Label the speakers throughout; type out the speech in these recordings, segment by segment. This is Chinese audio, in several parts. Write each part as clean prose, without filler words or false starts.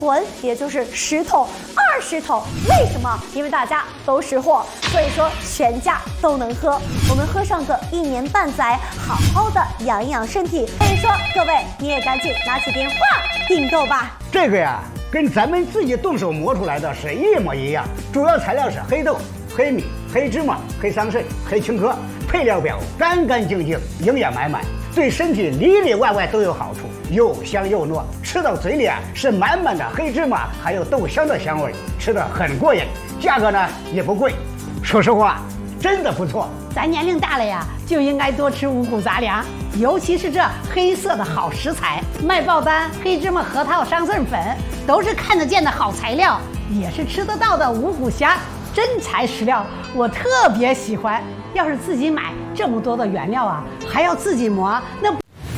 Speaker 1: 囤，也就是10桶、20桶。为什么？因为大家都识货，所以说全家都能喝。我们喝上个1年半载，好好的养一养身体。所以说，各位你也赶紧拿起电话订购吧。
Speaker 2: 这个呀，跟咱们自己动手磨出来的是一模一样，主要材料是黑豆、黑米、黑芝麻、黑桑葚、黑青稞，配料表干干净净，营养满满，对身体里里外外都有好处，又香又糯，吃到嘴里啊是满满的黑芝麻还有豆香的香味，吃得很过瘾，价格呢也不贵，说实话真的不错。
Speaker 3: 咱年龄大了呀，就应该多吃五谷杂粮，尤其是这黑色的好食材，麦爆丹、黑芝麻、核桃、桑葚粉都是看得见的好材料，也是吃得到的五谷虾真材实料，我特别喜欢。要是自己买这么多的原料啊，还要自己磨，那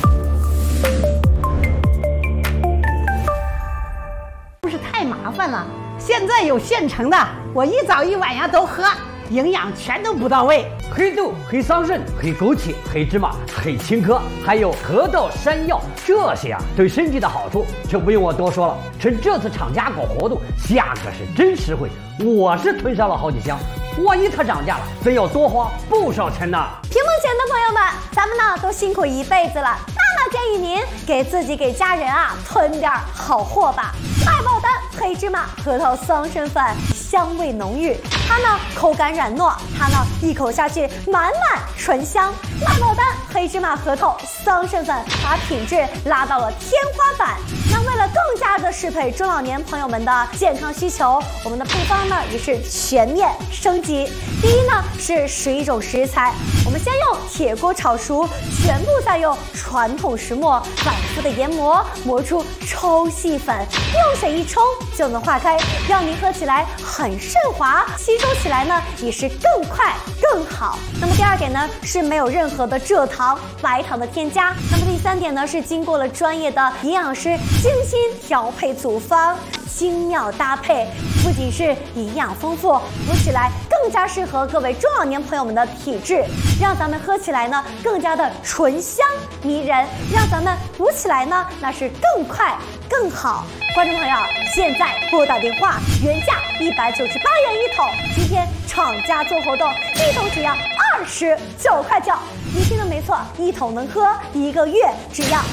Speaker 3: 不是太麻烦了。现在有现成的，我一早一晚呀都喝，营养全都不到位。
Speaker 4: 黑豆、黑桑葚、黑枸杞、黑芝麻、黑青稞，还有河道山药，这些啊对身体的好处就不用我多说了。趁这次厂家搞活动，价格是真实惠，我是囤上了好几箱。万一它涨价了，真要多花不少钱呢。
Speaker 1: 屏幕前的朋友们，咱们呢都辛苦一辈子了，娜建议您给自己给家人啊囤点好货吧。麦爆丹、黑芝麻、核桃、桑葚粉，香味浓郁，它呢口感软糯，它呢一口下去满满醇香。麦爆丹、黑芝麻、核桃、桑葚粉把品质拉到了天花板。那为了更加的适配中老年朋友们的健康需求，我们的配方呢也是全面升级。第一呢是11种食材，我们先用铁锅炒熟，全部再用传统石磨反复的研磨，磨出抽细粉，用水一冲就能化开，让您喝起来很顺滑，吸收起来呢也是更快更好。那么第二点呢是没有任何的蔗糖、白糖的添加。那么第三点呢是经过了专业的营养师精心调配组方，精妙搭配，不仅是营养丰富，喝起来更加适合各位中老年朋友们的体质，让咱们喝起来呢更加的醇香迷人，让咱们补起来呢那是更快更好。观众朋友，现在拨打电话，原价198元一桶，今天厂家做活动，一桶只要29块9。你听的没错，一桶能喝1个月，只要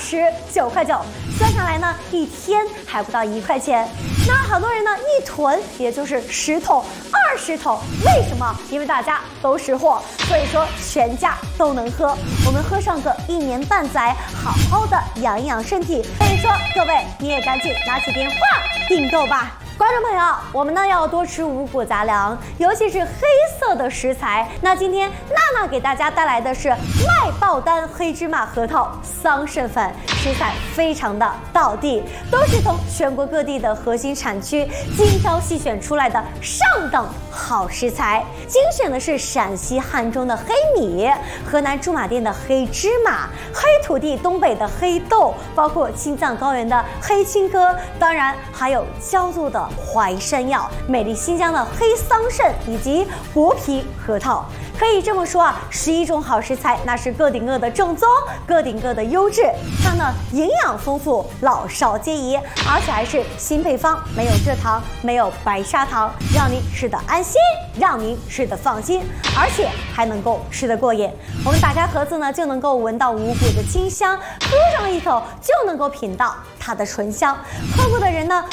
Speaker 1: 29块9，算下来呢一天还不到1块钱。那很多人呢一囤，也就是10桶、20桶。为什么？因为大家都识货，所以说全家都能喝。我们喝上个1年半载，好好的养一养身体。所以说，各位你也赶紧拿起电话订购吧。观众朋友，我们呢要多吃五谷杂粮，尤其是黑色的食材。那今天娜给大家带来的是麦爆丹、黑芝麻、核桃、桑葚粉，食材非常的道地，都是从全国各地的核心产区精挑细选出来的上等好食材。精选的是陕西汉中的黑米，河南驻马店的黑芝麻，黑土地东北的黑豆，包括青藏高原的黑青稞，当然还有焦作的淮山药，美丽新疆的黑桑葚以及薄皮核桃。可以这么说啊，11种好食材，那是个顶个的正宗，个顶个的优质。它呢营养丰富，老少皆宜，而且还是新配方，没有蔗糖，没有白砂糖，让您吃得安心，让您吃得放心，而且还能够吃得过瘾。我们打开盒子呢，就能够闻到五谷的清香，喝上一口就能够品到它的醇香。喝过的人呢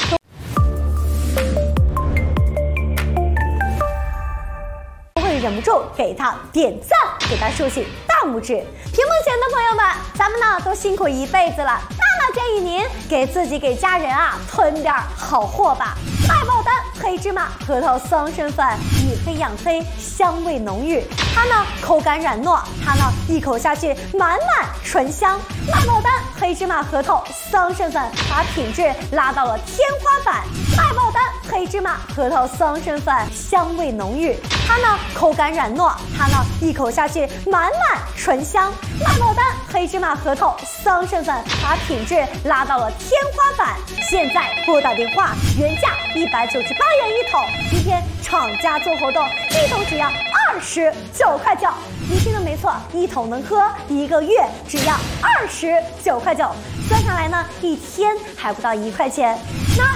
Speaker 1: 忍不住给他点赞，给他竖起大拇指。屏幕前的朋友们，咱们呢都辛苦一辈子了，娜建议您给自己给家人啊囤点好货吧。麦爆丹、黑芝麻、核桃、桑葚粉，以黑养黑，香味浓郁，它呢口感软糯，它呢一口下去满满醇香。麦爆丹、黑芝麻、核桃、桑葚粉把品质拉到了天花板。麦爆丹、黑芝麻、核桃、桑葚粉，香味浓郁，它呢口感软糯，它呢一口下去满满醇香。麦爆丹、黑芝麻、核桃、桑葚粉把品质拉到了天花板。现在拨打电话，原价 198元一桶。今天厂家做活动，一桶只要29块9。你听的没错，一桶能喝1个月，只要29块9。算下来呢，一天还不到1块钱。那